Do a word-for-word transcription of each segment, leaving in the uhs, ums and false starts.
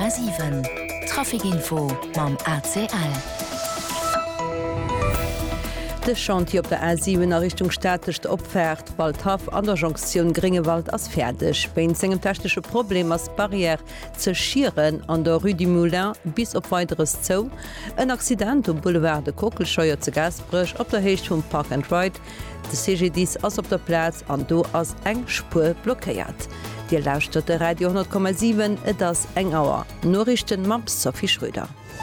Komma sieben Trafikinfo mam A C L. De Chantier op der A sieben a Richtung stätecht opfährt, Waldhaf an der Jonction Gringewald as fertig. Bei engem technische Problem as Barriere zerschieren an der Rue du Moulin bis op weiteres Zoo. Ein Accident um Boulevard de Kokelscheuer zu Gasbrüch op der Hecht vom Park and Ride. De C G D ass op der Platz an do as eng Spur blockéiert. Die lauscht der Radio hundert Komma sieben et ass eng Auer. Norrichten Maps Sophie Schröder.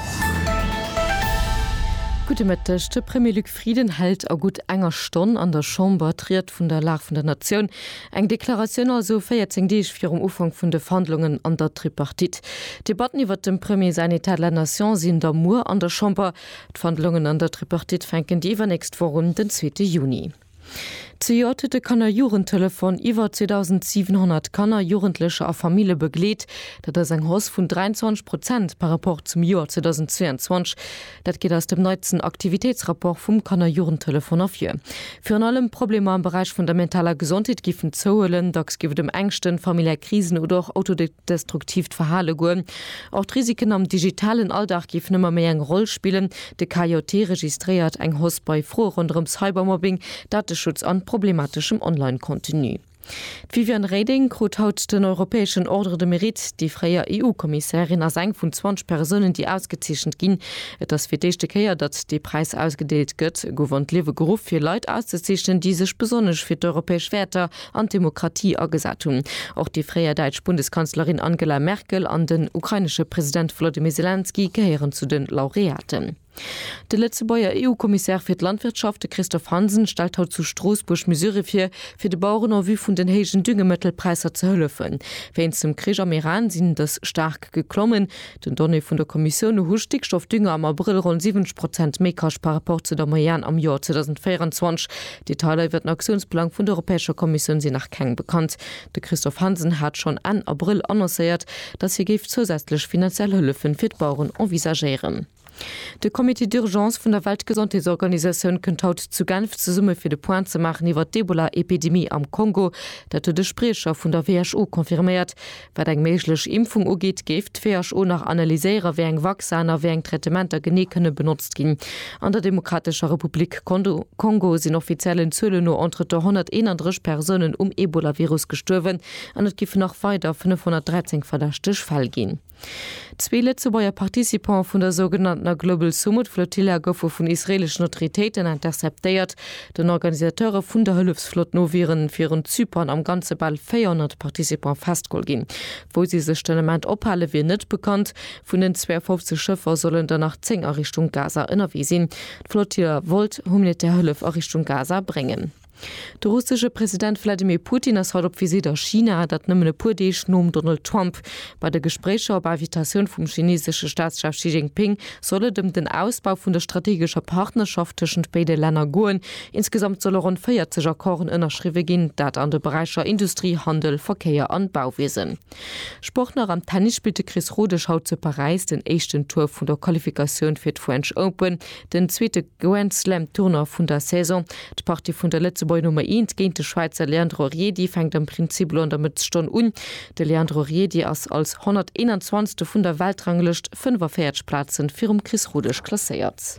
Gute Mittag, der Premier Luc Frieden hält a gut enger Stunde an der Chambre triert von der Lage von der Nation. Eng Deklaration also vierzehn Tage für den Anfang von der Verhandlungen an der Tripartite. Debatten über den Premier sein Etat de la Nation sind der Mur an der Chambre. Die Verhandlungen an der Tripartite fänken die übernächst vor den zweiten Juni. Zujortete Kanner Jugendtelefon iwwer zweitausendsiebenhundert Kanner Jugendliche a Familie begleet, dat ass eng Haus vun dreiundzwanzig Prozent par rapport zum Joar zweitausendzweiundzwanzig. Dat geht aus dem neunten Aktivitätsrapport vum Kanner Jugendtelefon afir. Für an allem Probleme am Bereich fundamentaler Gesundheit gifen zoelen, dacks giwe dem engchten familiär Krisen oder auch autodestruktiv verhale goen. Auch d Risiken am digitalen Alldach gifen immer méi eng Roll spielen. De K J T registriert eng Haus bei froh rund um Cybermobbing, Datenschutz an problematischem Online-Kontinu. Vivian Reding krut haut den Europäischen Ordre de Mérite, die freier E U-Kommissarin as eng vun zwanzig Personen, die ausgezeschen ginn. Et ass fir déchte Käier, dat de Preis ausgedeelt gëtt, gowant lewe Grouf fir Leiit auszuzeschen, die sech besonnech fir d'europäesch Werter an Demokratie agesat hun. Auch die freier Deitsch Bundeskanzlerin Angela Merkel an den ukrainische Präsident Volodymyr Zelensky gehören zu den Laureaten. Der letzte Bayer E U-Kommissar für die Landwirtschaft Christoph Hansen stellt heute zu Straßburg, Missouri für, für die Bauern en vue von den hohen Düngemittelpreisen zu helfen. Wenn zum Krieg am Iran sind das stark geklommen. Den Donne von der Kommission hohe Stickstoffdünger am April rund siebzig Prozent mehr kasch par rapport zu der Moyenne am Jahr zweitausendvierundzwanzig. Details wird ein Aktionsplan von der Europäischen Kommission sie nach Keng bekannt. Der Christoph Hansen hat schon an April annonciert, dass sie gibt zusätzlich finanzielle Hilfen für die Bauern envisagieren. De Komitee d'Urgence vun der Weltgesundheitsorganisation kënnt haut zu Genf ze Summe fir de Point ze machen iwwer d'Ebola-Epidemie am Kongo, dat de Sprecher vun der W H O konfirmiert. Wat eng méiglech Impfung ugeet, geft W H O nach analyséiere wé eng Wachsaner wé eng Tretementer geneekënne benutzt ginn. An der Demokratischer Republik Kongo, Kongo sinn offiziellen Zëlle no entre hunderteinunddreißig Personen um Ebola-Virus gestuerwen, an et gife noch weiter fünfhundertdreizehn verdächteg Fall ginn. Zwei letzte Bayer Partizipant von der sogenannten Global Summit Flottille goufe von israelischen Autoritäten interceptéiert. Den Organisateure vun der Hilfsflot no viren viren Zypern am ganze Ball vierhundert Partizipant festgol gin. Wo sie se Stellement ophalle wie net bekannt. Vun den zweiundfünfzig Schiffer sollen danach zehn a Richtung Gaza innerwiesinn. Flottille wollt humanitär Hilfe a Richtung Gaza bringen. Der russische Präsident Wladimir Putin as haut op Visit aus China, dat nëmmene Pudech nom Donald Trump. Bei der Gesprächer op Invitation vum chinesische Staatschef Xi Jinping solle dem den Ausbau vun der strategischer Partnerschaft tschen beide Länder goen. Insgesamt solle rund vierzig Akkoren ënnerschriwe gin, dat an de Bereicher Industrie, Handel, Verkehr an Bauwesen. Sportler am Tennis spielte Chris Rode haut zu Paris den echten Tour vun der Qualifikation fir d French Open, den zweite Grand Slam Turner vun der Saison. Die Party vun der letzte Boy Nummer eins géint de Schweizer Leandro Riedi fängt am Prinzip an damit Stonn un. De Leandro Riedi ass als hunderteinundzwanzigste vun der Weltranglicht fünfundvierzig Platzen firm Chris Rudech klasséiert.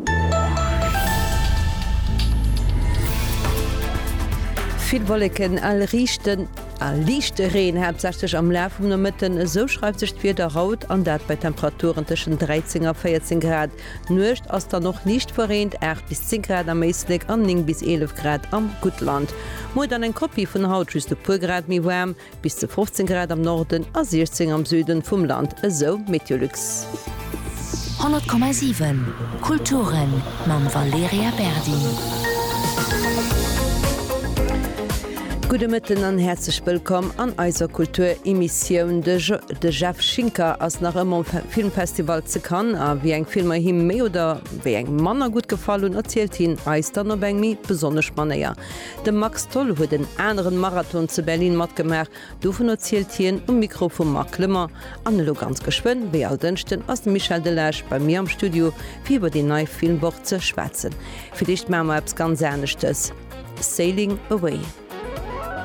Viel Wolleken all richten all lichte Reen herzeg am Lä vum der Mëtten, so schreibt sich fir der Haut an dat bei Temperaturen tschen dreizehn a vierzehn Grad. Nucht ass da noch nicht verrent acht bis zehn Grad am meesleg an zehn bis elf Grad am Gutland. Mo an en Kopie vun Haut just de pu Grad mi wärm bis zu fünfzehn Grad am Norden a sechzehn am Süden vum Land, eso Meteorlux. hundert Komma sieben Kulturen mam Valeria Berdin. Gute Mitten an herzlich willkommen an eiser Kulturemissionioun de, de Jeff Schinker ass nach ëmmer Filmfestival ze kann, a wie eng Filmer him méi oder wéi eng Manner gut gefallen erzielt hin Eister no eng mi besonnech manéier. De Max Toll huet den eneren Marathon ze Berlin mat gemer, do vun erzielt hien um Mikro vum Mark Limmer an lo ganz geschwën, wéi all dënchten ass dem Michel Delage bei mir am Studio fir iwwer de neii Filmwoch ze schwätzen. Vielleicht Mammer abs ganz ernstnechtes. Sailing Away.